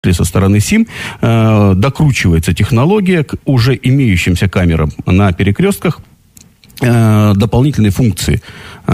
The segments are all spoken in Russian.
со стороны СИМ, докручивается технология к уже имеющимся камерам на перекрестках, дополнительные функции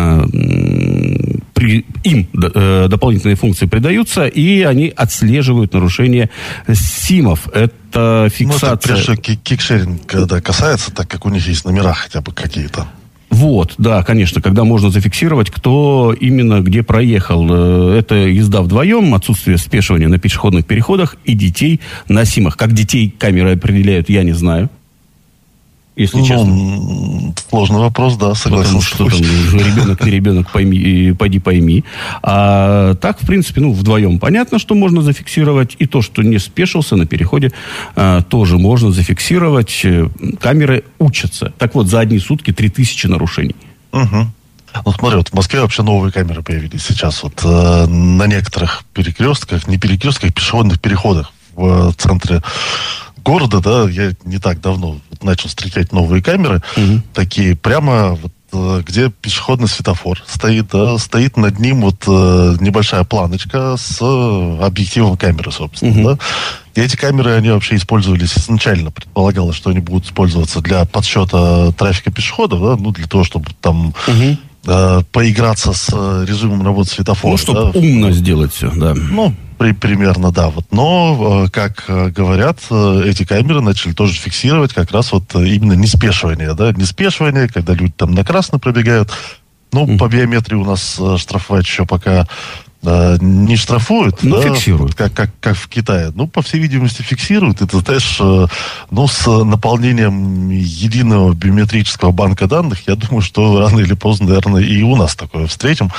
дополнительные функции придаются, и они отслеживают нарушение СИМов. Это фиксация... Ну, прежде всего, кикшеринг, когда касается, так как у них есть номера хотя бы какие-то. Вот, да, конечно, когда можно зафиксировать, кто именно где проехал. Это езда вдвоем, отсутствие спешивания на пешеходных переходах и детей на СИМах. Как детей камеры определяют, я не знаю. Если честно. Сложный вопрос, да, согласен. Потому что там ребенок, не ребенок, пойди пойми. А так, в принципе, вдвоем понятно, что можно зафиксировать. И то, что не спешился на переходе, тоже можно зафиксировать. Камеры учатся. Так вот, за одни сутки 3000 нарушений. Угу. Ну, смотри, вот в Москве вообще новые камеры появились сейчас. Вот на некоторых перекрестках, не перекрестках, пешеходных переходах в центре города, да, я не так давно начал встречать новые камеры, такие прямо вот, где пешеходный светофор стоит, да, стоит над ним вот небольшая планочка с объективом камеры, собственно, да. И эти камеры, они вообще использовались изначально, предполагалось, что они будут использоваться для подсчета трафика пешеходов, да, для того, чтобы там поиграться с режимом работы светофора. Ну, чтобы умно сделать все, да. Примерно, да. Вот. Но, как говорят, эти камеры начали тоже фиксировать как раз вот именно неспешивание, да, неспешивание, когда люди там на красный пробегают. По биометрии у нас штрафовать еще пока не штрафуют, да, фиксируют. Как в Китае. По всей видимости, фиксируют. Это, знаешь, с наполнением единого биометрического банка данных, я думаю, что рано или поздно, наверное, и у нас такое встретим.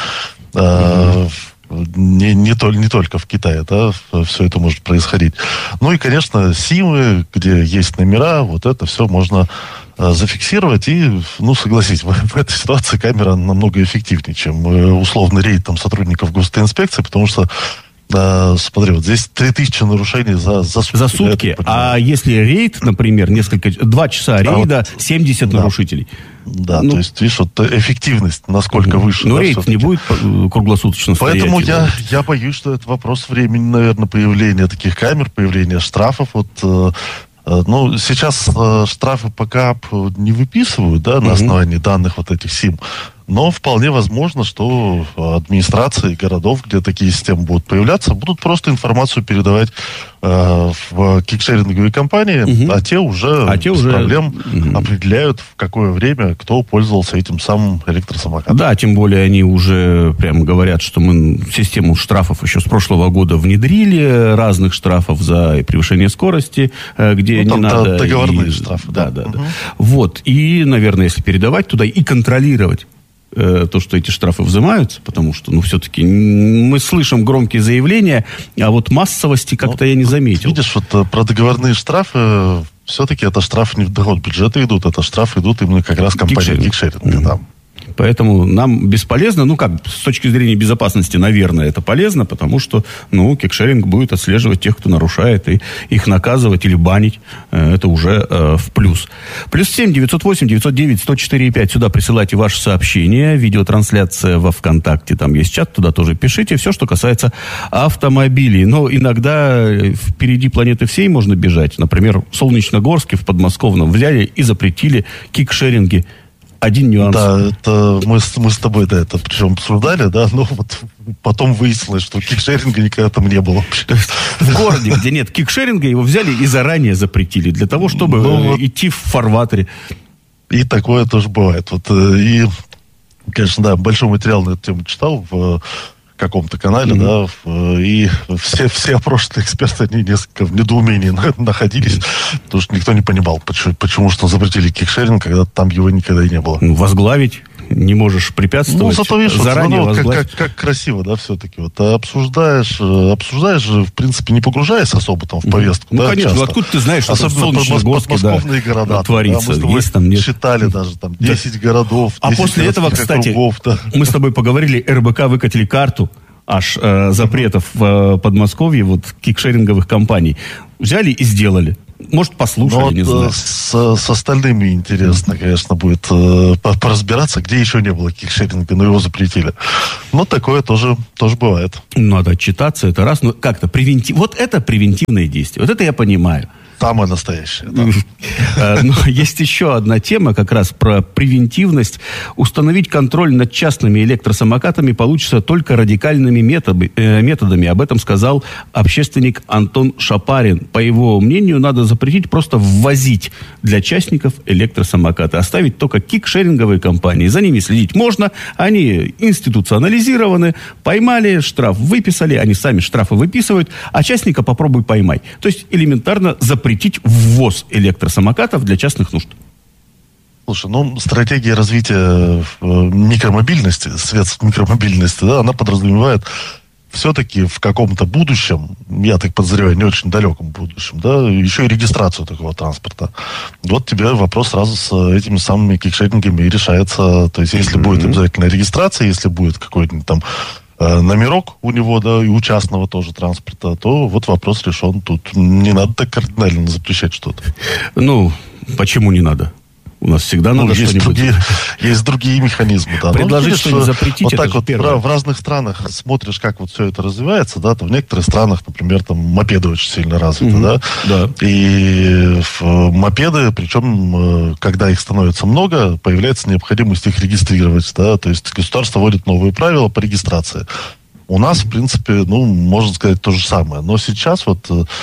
Не только в Китае, да, все это может происходить. И, конечно, СИМы, где есть номера, вот это все можно зафиксировать. И, согласись, в этой ситуации камера намного эффективнее, чем условный рейд сотрудников госинспекции, потому что, смотри, вот здесь 3000 нарушений за сутки. За сутки. А если рейд, например, 2 часа рейда, 70 нарушителей. Да, то есть, видишь, вот эффективность насколько выше. Но рейд не будет круглосуточно стоять. Поэтому я боюсь, что это вопрос времени, наверное, появления таких камер, появления штрафов. Сейчас штрафы по КАП не выписывают, да, на основании данных вот этих СИМ. Но вполне возможно, что администрации городов, где такие системы будут появляться, будут просто информацию передавать в кикшеринговые компании, а те уже без проблем определяют, в какое время кто пользовался этим самым электросамокатом. Да, тем более они уже прямо говорят, что мы систему штрафов еще с прошлого года внедрили, разных штрафов за превышение скорости, где не надо... Договорные штрафы. Да. Вот, и, наверное, если передавать туда и контролировать то, что эти штрафы взимаются, потому что, все-таки мы слышим громкие заявления, а вот массовости как-то я не заметил. Видишь, вот про договорные штрафы, все-таки это штрафы не в доход бюджета идут, это штрафы идут именно как раз компании кикшеринга, да. Поэтому нам бесполезно, с точки зрения безопасности, наверное, это полезно, потому что, кикшеринг будет отслеживать тех, кто нарушает, и их наказывать или банить, это уже в плюс. +7 908 909 104 5. Сюда присылайте ваши сообщения, видеотрансляция во ВКонтакте, там есть чат, туда тоже пишите, все, что касается автомобилей. Но иногда впереди планеты всей можно бежать. Например, в Солнечногорске, в Подмосковном взяли и запретили кикшеринги. Один нюанс. Да, это мы с тобой, да, это причем обсуждали, да, но вот потом выяснилось, что кикшеринга никогда там не было. То есть в городе, где нет кикшеринга, его взяли и заранее запретили, для того, чтобы идти в фарватере. И такое тоже бывает. И, конечно, да, большой материал на эту тему читал в каком-то канале, да, и все опрошенные эксперты, они несколько в недоумении находились, потому что никто не понимал, почему что запретили кикшеринг, когда там его никогда и не было. Возглавить не можешь препятствовать, зато, видишь, заранее возглавить. Как красиво, да, все-таки. Вот обсуждаешь же, в принципе, не погружаясь особо там в повестку. Конечно, часто. Откуда ты знаешь, что особенно в Солнечногорске, подмосковные города творится. Да, мы есть там, нет. считали даже там 10 городов, 10 А после этого, кстати, округов, да. Мы с тобой поговорили, РБК выкатили карту аж запретов в Подмосковье кикшеринговых компаний. Взяли и сделали. может, послушали, не знаю. С остальными интересно, конечно, будет поразбираться, где еще не было кикшеринга, но его запретили. Но такое тоже бывает. Надо отчитаться, это раз. Но как-то вот это превентивное действие. Вот это я понимаю. Самое настоящее, да. Но есть еще одна тема, как раз про превентивность. Установить контроль над частными электросамокатами получится только радикальными методами. Об этом сказал общественник Антон Шапарин. По его мнению, надо запретить просто ввозить для частников электросамокаты. Оставить только кикшеринговые компании. За ними следить можно. Они институционализированы. Поймали, штраф выписали. Они сами штрафы выписывают. А частника попробуй поймай. То есть элементарно запретить ввоз электросамокатов для частных нужд. Слушай, стратегия развития микромобильности, средств микромобильности, да, она подразумевает все-таки в каком-то будущем, я так подозреваю, не очень далеком будущем, да, еще и регистрацию такого транспорта. Вот тебе вопрос сразу с этими самыми кикшерингами и решается. То есть, если будет обязательно регистрация, если будет какой-нибудь там номерок у него, да, и у частного тоже транспорта, то вот вопрос решен. Тут не надо так кардинально запрещать что-то. Почему не надо? У нас всегда надо что-нибудь... Есть другие механизмы, да. Предложить что-нибудь запретить, вот это так вот первое. В разных странах смотришь, как вот все это развивается, да, то в некоторых странах, например, там мопеды очень сильно развиты, да. И мопеды, причем, когда их становится много, появляется необходимость их регистрировать, да, то есть государство вводит новые правила по регистрации. У нас, в принципе, можно сказать то же самое. Но сейчас вот...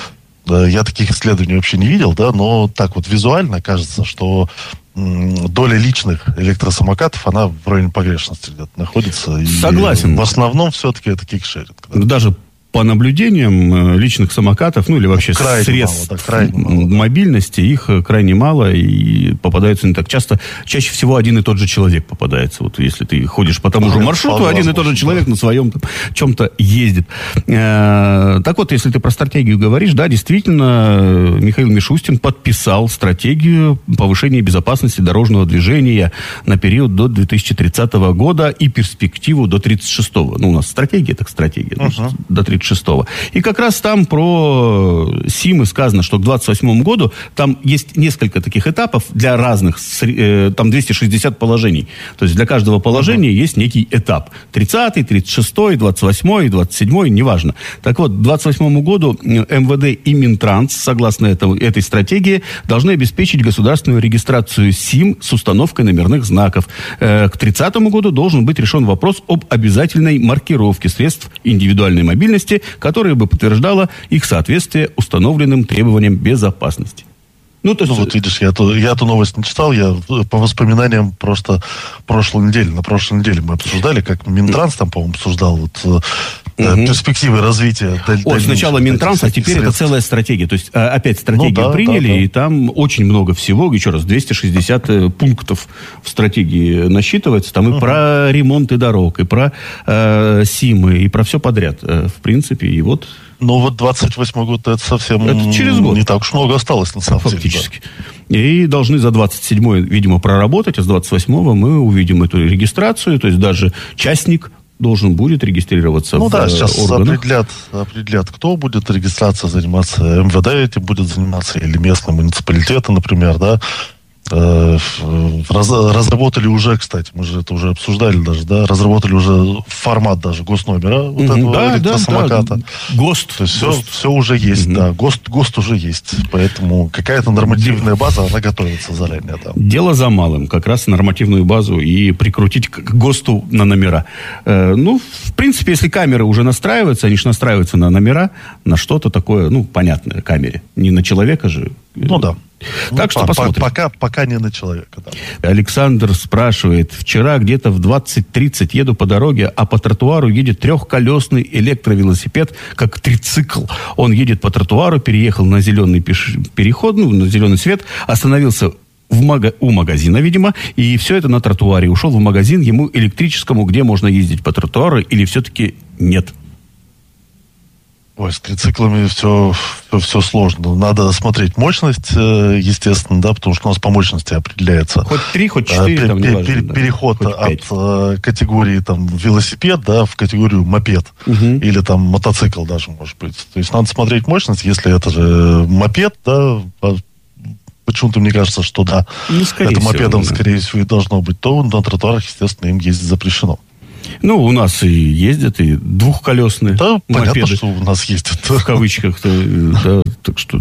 Я таких исследований вообще не видел, да, но так вот визуально кажется, что доля личных электросамокатов, она в районе погрешности где-то находится. Согласен. И в основном все-таки это кикшеринг. Да. Даже по наблюдениям личных самокатов, или вообще средств мобильности, их крайне мало и попадаются не так часто. Чаще всего один и тот же человек попадается. Вот если ты ходишь по тому же маршруту, один и тот же человек на своем чем-то ездит. Так вот, если ты про стратегию говоришь, да, действительно, Михаил Мишустин подписал стратегию повышения безопасности дорожного движения на период до 2030 года и перспективу до 36-го. У нас стратегия, так стратегия. До 36-го. И как раз там про СИМы сказано, что к 28 году там есть несколько таких этапов для разных, там 260 положений. То есть для каждого положения есть некий этап. 30-й, 36-й, 28-й, 27-й, неважно. Так вот, к 28 году МВД и Минтранс, согласно этой стратегии, должны обеспечить государственную регистрацию СИМ с установкой номерных знаков. К 30 году должен быть решен вопрос об обязательной маркировке средств индивидуальной мобильности, которая бы подтверждала их соответствие установленным требованиям безопасности. Вот видишь, я эту новость не читал, я по воспоминаниям просто на прошлой неделе мы обсуждали, как Минтранс там, по-моему, обсуждал перспективы развития. Сначала Минтранс, а теперь это целая стратегия. То есть опять стратегию приняли, и там очень много всего, еще раз, 260 пунктов в стратегии насчитывается. Там и про ремонты дорог, и про СИМы, и про все подряд, в принципе, и вот... 28 год, это совсем это через год. Не так уж много осталось, на самом деле. Фактически. Да. И должны за 27-й, видимо, проработать, а с 28-го мы увидим эту регистрацию, то есть даже частник должен будет регистрироваться в органах. Сейчас определят, кто будет регистрация заниматься, МВД этим будет заниматься, или местные муниципалитеты, например, да. Разработали уже, кстати, мы же это уже обсуждали даже, да, разработали уже формат даже госномера этого электросамоката. ГОСТ. То есть все уже есть, да, ГОСТ уже есть, поэтому какая-то нормативная база, она готовится заранее. Да. Дело за малым, как раз нормативную базу и прикрутить к ГОСТу на номера. В принципе, если камеры уже настраиваются, они же настраиваются на номера, на что-то такое, понятное камере, не на человека же. Да. Так что посмотрим. Пока не на человека, да. Александр спрашивает. Вчера где-то в 20:30 еду по дороге, а по тротуару едет трехколесный электровелосипед, как трицикл. Он едет по тротуару, переехал на зеленый переход, на зеленый свет, остановился у магазина, видимо, и все это на тротуаре. Ушел в магазин, ему электрическому, где можно ездить по тротуару, или все-таки нет? Ой, с трициклами все сложно. Надо смотреть мощность, естественно, да, потому что у нас по мощности определяется. Хоть 3, хоть 4, там неважно. Переход от категории там велосипед, да, в категорию мопед. Или там мотоцикл даже, может быть. То есть надо смотреть мощность, если это же мопед, да, почему-то мне кажется, что да, это мопедом, скорее всего, и должно быть, то на тротуарах, естественно, им ездить запрещено. Ну, у нас и ездят, и двухколесные да, мопеды. Понятно, что у нас ездят. В кавычках. Да, так что...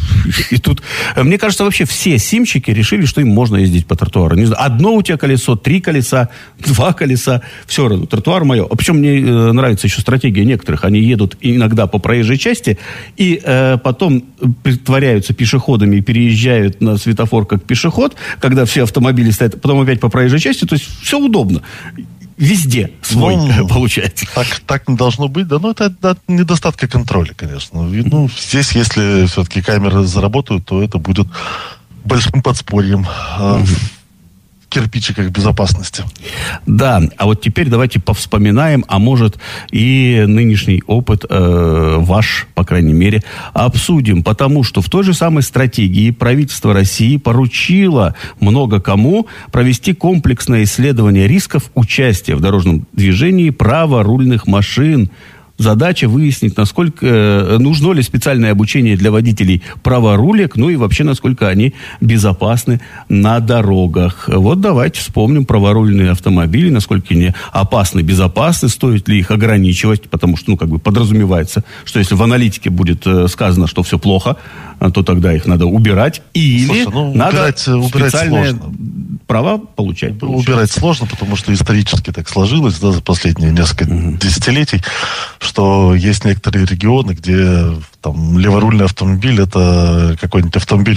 И тут... Мне кажется, вообще все симчики решили, что им можно ездить по тротуару. Не знаю, одно у тебя колесо, 3 колеса, 2 колеса. Все равно, тротуар мое. А причем мне нравится еще стратегия некоторых. Они едут иногда по проезжей части, и потом притворяются пешеходами и переезжают на светофор как пешеход, когда все автомобили стоят, потом опять по проезжей части. То есть все удобно. Везде свой получается. Так не должно быть, да, но это недостатка контроля, конечно. Ну, здесь, если все-таки камеры заработают, то это будет большим подспорьем в кирпичиках безопасности. Да, а вот теперь давайте повспоминаем, а может и нынешний опыт ваш, по крайней мере, обсудим, потому что в той же самой стратегии правительство России поручило много кому провести комплексное исследование рисков участия в дорожном движении праворульных машин. Задача выяснить, насколько нужно ли специальное обучение для водителей праворулек, ну и вообще, насколько они безопасны на дорогах. Вот давайте вспомним праворульные автомобили, насколько они опасны, безопасны, стоит ли их ограничивать, потому что, подразумевается, что если в аналитике будет сказано, что все плохо, то тогда их надо убирать, или надо специальные права получать. Убирать сложно, потому что исторически так сложилось, да, за последние несколько десятилетий, что есть некоторые регионы, где там леворульный автомобиль это какой-нибудь автомобиль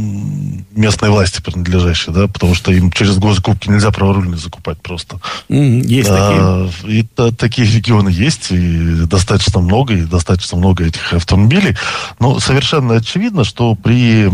местной власти принадлежащий, да, потому что им через госзакупки нельзя праворульный закупать просто. Есть такие. И такие регионы есть, и достаточно много этих автомобилей. Но совершенно очевидно, что при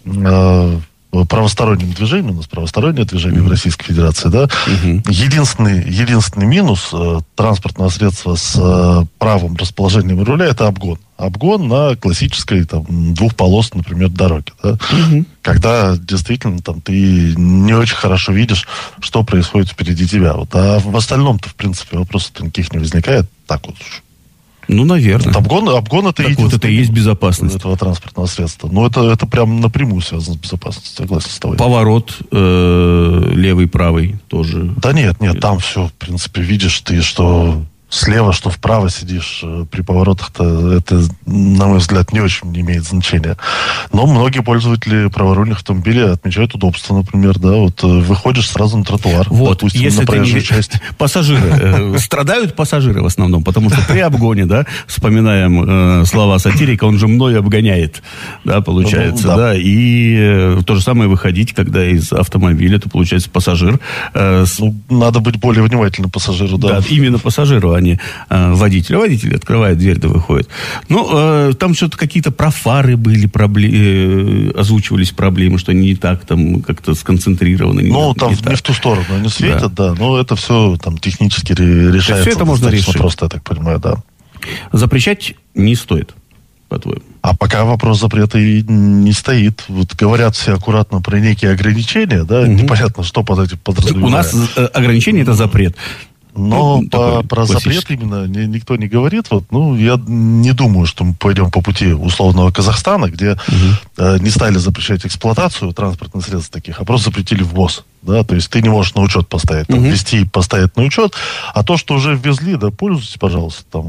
правостороннем движении, у нас правостороннее движение в Российской Федерации, да, единственный минус транспортного средства с правым расположением руля — это обгон. Обгон на классической двухполосной, например, дороге, да, когда действительно ты не очень хорошо видишь, что происходит впереди тебя. А в остальном-то, в принципе, вопросов никаких не возникает. Так вот. Ну, наверное. Обгон это и есть безопасность этого транспортного средства. Но это прям напрямую связано с безопасностью, согласен с тобой. Поворот левый, правый тоже. Да нет, там все, в принципе, видишь ты, что слева, что вправо сидишь при поворотах-то, это, на мой взгляд, не очень имеет значения. Но многие пользователи праворульных автомобилей отмечают удобство, например, да, вот выходишь сразу на тротуар, допустим, если на проезжую часть. Пассажиры, страдают пассажиры в основном, потому что при обгоне, да, вспоминаем слова сатирика, он же мной обгоняет, да, получается, да, и то же самое выходить, когда из автомобиля, то получается пассажир. Надо быть более внимательным пассажиру, да. Да, именно пассажиру, а не водителю. Водитель открывает дверь, да выходит. Там что-то какие-то про фары были озвучивались проблемы, что они не так там как-то сконцентрированы. Не в ту сторону они светят, да. Но это все там технически решается. Все это можно решить. Просто, я так понимаю, да. Запрещать не стоит, по-твоему? А пока вопрос запрета и не стоит. Вот говорят все аккуратно про некие ограничения, да, непонятно, что под этим подразумевается. У нас ограничение — это запрет. Но про запрет именно никто не говорит. Я не думаю, что мы пойдем по пути условного Казахстана, где не стали запрещать эксплуатацию транспортных средств таких, а просто запретили ввоз. Да, то есть ты не можешь на учет поставить, ввести и поставить на учет, а то, что уже ввезли, да, пользуйтесь, пожалуйста,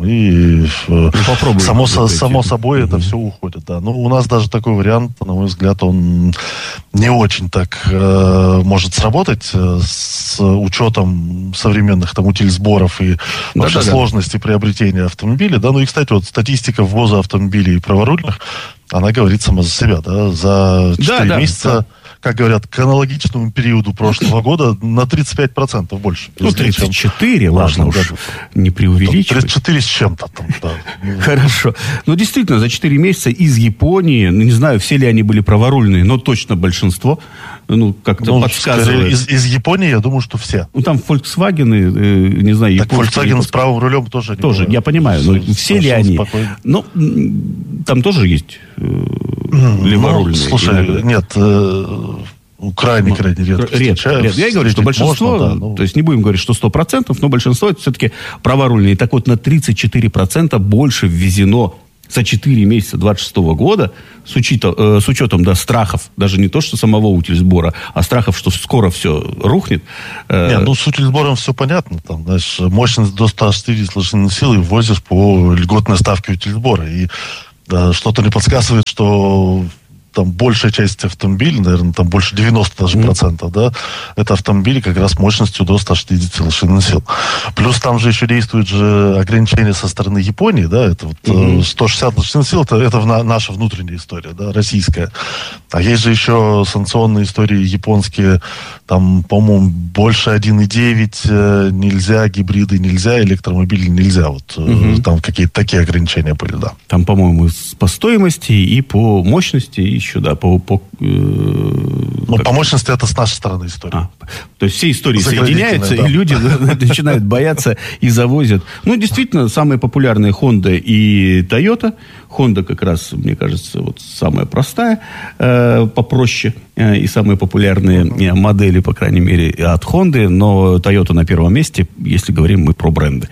само собой это все уходит, да. Но у нас даже такой вариант, на мой взгляд, он не очень так может сработать с учетом современных утильсборов и вообще сложности приобретения автомобиля, да. Ну и, кстати, вот статистика ввоза автомобилей праворульных, она говорит сама за себя, да. За 4 месяца как говорят, к аналогичному периоду прошлого года на 35% больше. 34, ладно уж, не преувеличивать. 34 с чем-то там, да. Хорошо. Действительно, за 4 месяца из Японии, не знаю, все ли они были праворульные, но точно большинство, как-то подсказывает. Из Японии, я думаю, что все. Там Volkswagen, не знаю, так Volkswagen с правым рулем тоже. Тоже, я понимаю, но все ли они? Там тоже есть леворульные. Слушай, нет, крайне редко. Я говорю, что большинство, то есть не будем говорить, что 100%, но большинство это все-таки праворульные. Так вот, на 34% больше ввезено за 4 месяца 2026 года, с учетом страхов, даже не то, что самого утильсбора, а страхов, что скоро все рухнет. С утильсбором все понятно. Там, знаешь, мощность до 160 лошадиных сил и возишь по льготной ставке утильсбора. И что-то мне подсказывает, что там большая часть автомобилей, наверное, там больше 90 даже процентов, да, это автомобили как раз мощностью до 160 лошадиных сил. Плюс там же еще действует же ограничение со стороны Японии, да, это вот 160 лошадиных сил, это наша внутренняя история, да, российская. А есть же еще санкционные истории японские, там, по-моему, больше 1,9 нельзя, гибриды нельзя, электромобили нельзя. Вот там какие-то такие ограничения были, да. Там, по-моему, по стоимости и по мощности, и еще, да, по мощности это с нашей стороны история. То есть все истории соединяются, да. И люди начинают бояться и завозят. Действительно, самые популярные Honda и Toyota. Honda как раз, мне кажется, вот самая простая, попроще, и самые популярные модели, по крайней мере, от Honda, но Toyota на первом месте, если говорим мы про бренды.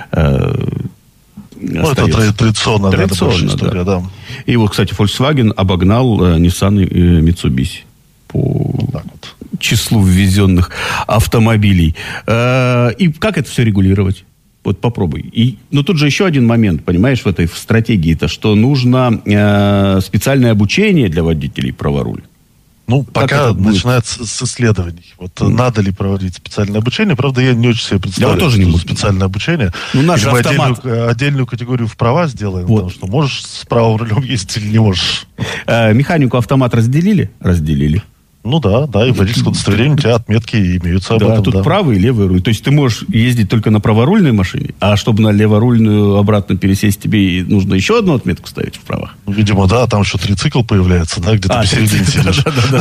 Это традиционная история, да. И вот, кстати, Volkswagen обогнал Nissan и Mitsubishi по числу ввезенных автомобилей. И как это все регулировать? Вот попробуй. Но тут же еще один момент, понимаешь, в этой стратегии-то, что нужно специальное обучение для водителей праворуля. Пока начинается с исследований. Надо ли проводить специальное обучение? Правда, я не очень себе представляю, тоже не специальное обучение. Наш мы автомат... отдельную категорию в права сделаем, потому что можешь с правым рулем ездить или не можешь. Механику автомат разделили? Разделили. И в водительском удостоверении у тебя отметки имеются об этом. Тут правый и левый руль. То есть ты можешь ездить только на праворульной машине, а чтобы на леворульную обратно пересесть, тебе нужно еще одну отметку ставить в правах? Видимо, да, там еще трицикл появляется, да, где-то посередине сидишь.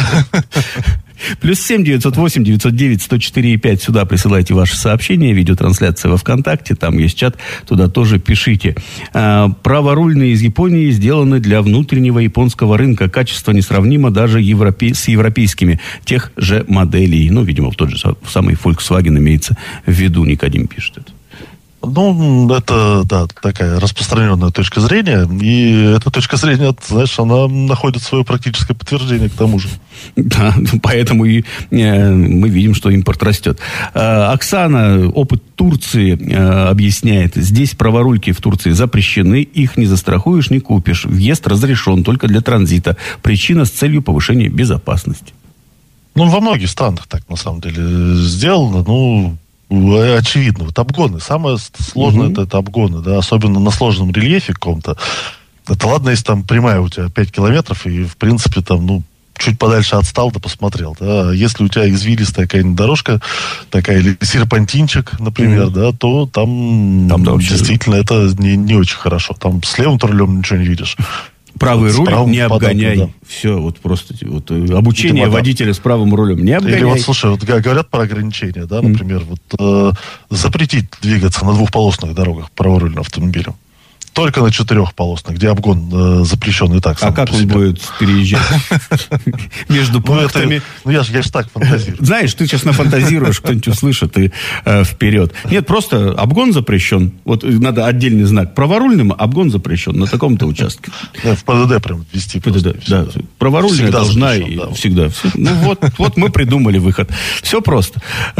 +7 908 909 104,5. Сюда присылайте ваши сообщения. Видеотрансляция во ВКонтакте. Там есть чат. Туда тоже пишите. Праворульные из Японии сделаны для внутреннего японского рынка. Качество несравнимо даже с европейскими тех же моделей. Видимо, в тот же самый Volkswagen имеется в виду. Никодим пишет это. Это, да, такая распространенная точка зрения, и эта точка зрения, знаешь, она находит свое практическое подтверждение к тому же. Да, поэтому и мы видим, что импорт растет. Оксана, опыт Турции объясняет, здесь праворульки в Турции запрещены, их не застрахуешь, не купишь. Въезд разрешен только для транзита. Причина с целью повышения безопасности. Во многих странах так, на самом деле, сделано, очевидно. Обгоны. Самое сложное это обгоны, да, особенно на сложном рельефе каком-то. Это ладно, если там прямая у тебя 5 километров, и, в принципе, там, чуть подальше отстал, да посмотрел. Да. Если у тебя извилистая какая-нибудь дорожка, такая, или серпантинчик, например, да, то там действительно это не очень хорошо. Там с левым рулем ничего не видишь. Правый руль не обгоняй. Да. Все, просто обучение водителя с правым рулем не обгоняй. Или слушай, говорят про ограничения, да, например, запретить двигаться на двухполосных дорогах праворульным автомобилем. Только на 4-полосных, где обгон запрещен и так. А как он будет переезжать между пунктами? Я же так фантазирую. Знаешь, ты сейчас нафантазируешь, кто-нибудь услышит и вперед. Нет, просто обгон запрещен. Надо отдельный знак. Праворульным обгон запрещен на таком-то участке. В ПДД прям ввести. ПДД, да. Праворульная должна и всегда. Вот мы придумали выход. Все просто.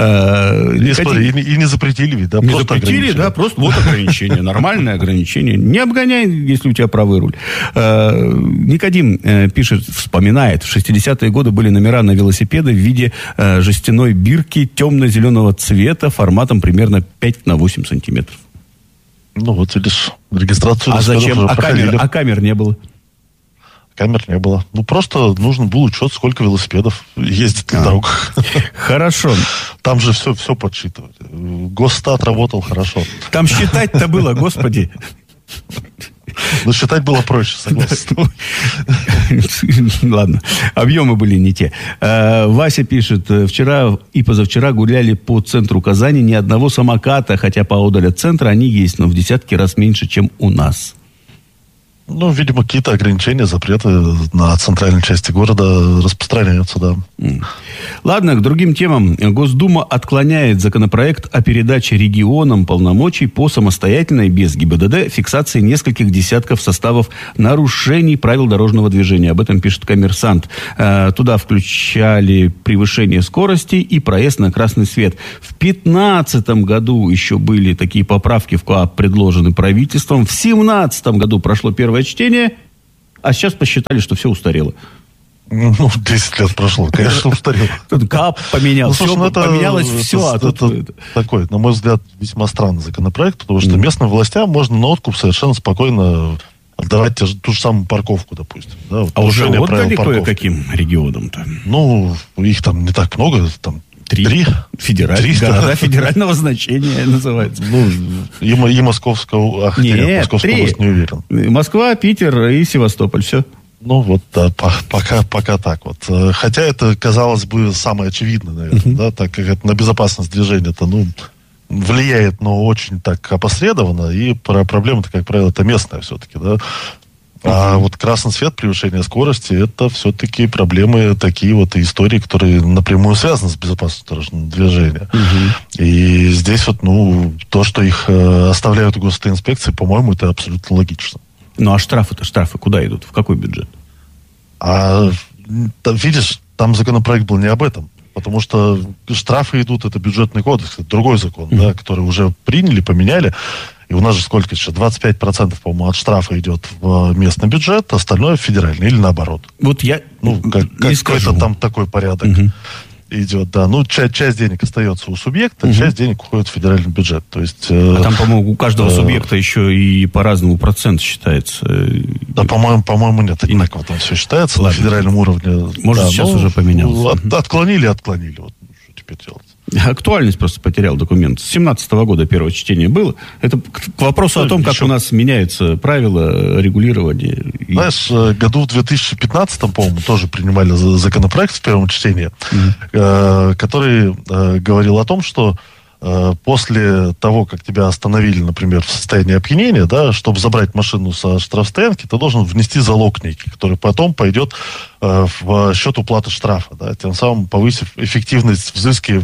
И не запретили ведь, да? Не запретили, да, просто ограничение. Нормальное ограничение. Не обгоняй, если у тебя правый руль. Никодим пишет, вспоминает, в 60-е годы были номера на велосипеды в виде жестяной бирки темно-зеленого цвета форматом примерно 5 на 8 сантиметров. Видишь, регистрацию... А зачем? А камер не было? камер не было. Ну, просто нужен был учет, сколько велосипедов ездит на дорогах. Хорошо. Там же все подсчитывать. Госстат работал хорошо. Там считать-то было, господи. Но считать было проще, согласен. Ладно, объемы были не те. Вася пишет, вчера и позавчера гуляли по центру Казани, ни одного самоката, хотя поодаль от центра они есть, но в десятки раз меньше, чем у нас. Ну, видимо, какие-то ограничения, запреты на центральной части города распространяются, да. Ладно, к другим темам. Госдума отклоняет законопроект о передаче регионам полномочий по самостоятельной, без ГИБДД, фиксации нескольких десятков составов нарушений правил дорожного движения. Об этом пишет «Коммерсант». Туда включали превышение скорости и проезд на красный свет. В 2015 году еще были такие поправки в КоАП предложены правительством. В 2017 году прошло первое чтение, а сейчас посчитали, что все устарело. Ну, 10 лет прошло, конечно, устарело. Тут КАП поменялся, поменялось все. Это такой, на мой взгляд, весьма странный законопроект, потому что местным властям можно на откуп совершенно спокойно отдавать ту же самую парковку, допустим. Да, вот, а уже отдали кое-каким регионам-то? Ну, их там не так много, там Три. Города федерального значения называется. Ну, и Московского... Московская область не уверен. Москва, Питер и Севастополь, все. Ну, вот, да, пока так вот. Хотя это, казалось бы, самое очевидное, наверное, да, так как это на безопасность движения-то, ну, влияет, но очень так опосредованно, и проблема-то, как правило, это местная все-таки, да. А вот красный свет, превышение скорости, это все-таки проблемы такие вот, и истории, которые напрямую связаны с безопасностью дорожного движения. И здесь вот, ну, то, что их оставляют в госинспекции, по-моему, это абсолютно логично. Ну, а штрафы куда идут? В какой бюджет? Видишь, там законопроект был не об этом. Потому что штрафы идут, это бюджетный кодекс, это другой закон, да, который уже приняли, поменяли. И у нас же сколько сейчас? 25%, по-моему, от штрафа идет в местный бюджет, остальное в федеральный, или наоборот. Вот я какой-то там такой порядок идет, да. Ну, часть денег остается у субъекта, часть денег уходит в федеральный бюджет. То есть, там, по-моему, у каждого субъекта еще и по-разному процент считается. Да, по-моему, нет. Одинаково там все считается на федеральном уровне. Может, сейчас уже поменялось. Отклонили. Вот что теперь делать. Актуальность просто потерял документ. С 2017 года первое чтение было. Это к вопросу о том, как у нас меняются правила регулирования. Знаешь, году в 2015, по-моему, тоже принимали законопроект в первом чтении, который говорил о том, что после того, как тебя остановили, например, в состоянии опьянения, да, чтобы забрать машину со штрафстоянки, ты должен внести залог некий, который потом пойдет в счет уплаты штрафа, да, тем самым повысив эффективность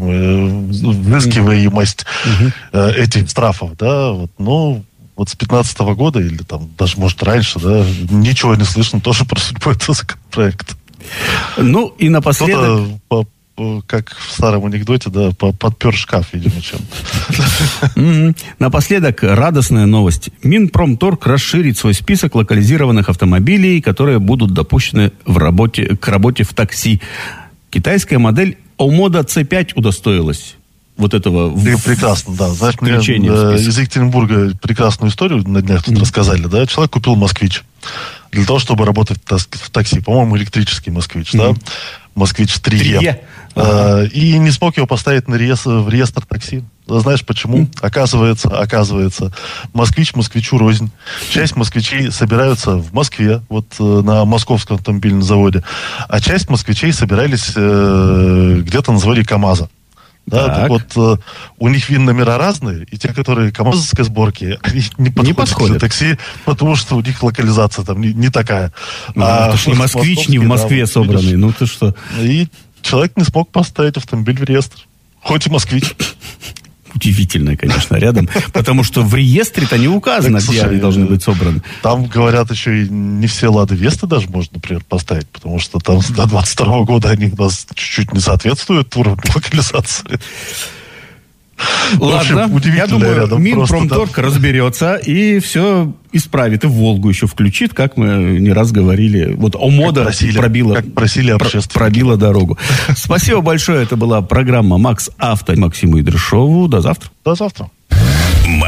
взыскиваемость этих штрафов, да, вот, ну, вот с 2015 года, или там даже, может, раньше, да, ничего не слышно тоже про судьбу этого законопроекта. Ну, и напоследок... Как в старом анекдоте, да, подпер шкаф, видимо, чем-то. Напоследок радостная новость. Минпромторг расширит свой список локализированных автомобилей, которые будут допущены к работе в такси. Китайская модель Омода C5 удостоилась вот этого прекрасно, да. Знаешь, мне из Екатеринбурга прекрасную историю на днях тут рассказали, да. Человек купил «Москвич» для того, чтобы работать в такси. По-моему, электрический «Москвич», да. «Москвич 3Е». И не смог его поставить в реестр такси. Знаешь почему? Оказывается, «Москвич» москвичу рознь. Часть москвичей собираются в Москве, вот на Московском автомобильном заводе, а часть москвичей собирались где-то на заводе КамАЗа. Да, так вот, у них ВИН-номера разные, и те, которые камазовской сборки, они не подходят для такси, потому что у них локализация там не такая. Это ж не «Москвич», не в Москве собранный, ну ты что. И человек не смог поставить автомобиль в реестр. Хоть и «Москвич». Удивительно, конечно, рядом. Потому что в реестре-то не указано, где они должны быть собраны. Там, говорят, еще и не все «Лады Весты» даже можно, например, поставить, потому что там до 22 года они у нас чуть-чуть не соответствуют уровню локализации. Ладно, общем, я думаю, Минпромторг разберется и все исправит. И в Волгу еще включит, как мы не раз говорили. Вот Омода пробила дорогу. Спасибо большое. Это была программа «Макс Авто». Максиму Идрышову. До завтра. До завтра.